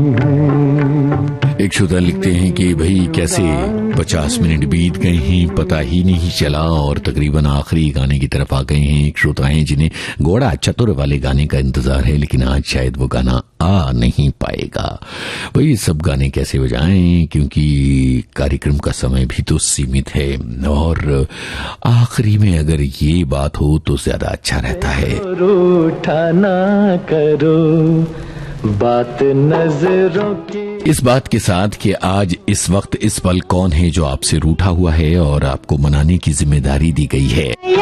एक श्रोता लिखते हैं कि भाई कैसे 50 मिनट बीत गए हैं, पता ही नहीं चला और तकरीबन आखिरी गाने की तरफ आ गए हैं। एक श्रोता हैं जिन्हें घोड़ा चतुर वाले गाने का इंतजार है, लेकिन आज शायद वो गाना आ नहीं पाएगा। भाई सब गाने कैसे बजाएं, क्योंकि कार्यक्रम का समय भी तो सीमित है और आखिरी में अगर ये बात हो तो ज्यादा अच्छा रहता है। रूठा ना करो बात नजरों की, इस बात के साथ कि आज इस वक्त इस पल कौन है जो आपसे रूठा हुआ है और आपको मनाने की जिम्मेदारी दी गई है।